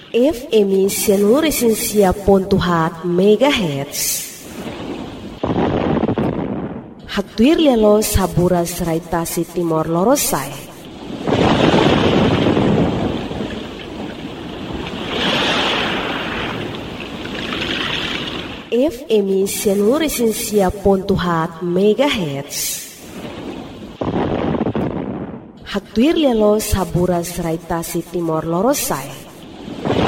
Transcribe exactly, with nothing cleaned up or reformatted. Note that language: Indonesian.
F M seluruh esensia pontuhat megahertz. Haktuir lelo sabura seraitasi timor lorosai. F M seluruh esensia pontuhat megahertz. Haktuir lelo sabura seraitasi timor lorosai.